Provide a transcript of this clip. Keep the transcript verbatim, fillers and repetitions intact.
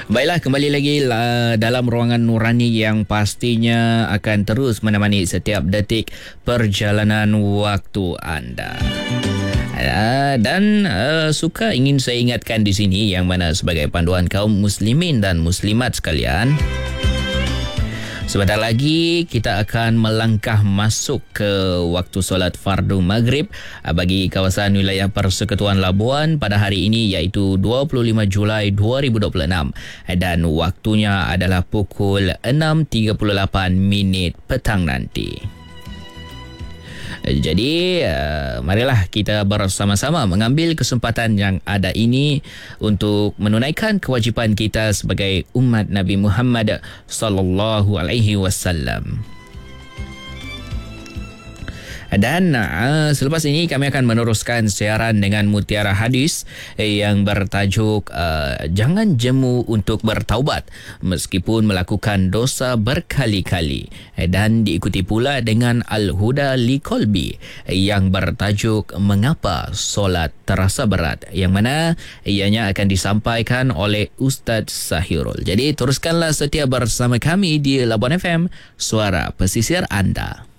Baiklah, kembali lagi uh, dalam ruangan nurani yang pastinya akan terus menemani setiap detik perjalanan waktu anda. Uh, dan uh, suka ingin saya ingatkan di sini yang mana sebagai panduan kaum muslimin dan muslimat sekalian, sebentar lagi kita akan melangkah masuk ke waktu solat fardu maghrib bagi kawasan wilayah Persekutuan Labuan pada hari ini, iaitu dua puluh lima Julai dua ribu dua puluh enam, dan waktunya adalah pukul enam tiga puluh lapan minit petang nanti. Jadi, uh, marilah kita bersama-sama mengambil kesempatan yang ada ini untuk menunaikan kewajipan kita sebagai umat Nabi Muhammad sallallahu alaihi wasallam. Dan uh, selepas ini kami akan meneruskan siaran dengan mutiara hadis yang bertajuk uh, Jangan Jemu Untuk Bertaubat Meskipun Melakukan Dosa Berkali-kali, dan diikuti pula dengan Al-Huda Li Kolbi yang bertajuk Mengapa Solat Terasa Berat, yang mana ianya akan disampaikan oleh Ustaz Sahirul. Jadi teruskanlah setia bersama kami di Labuan F M, suara pesisir anda.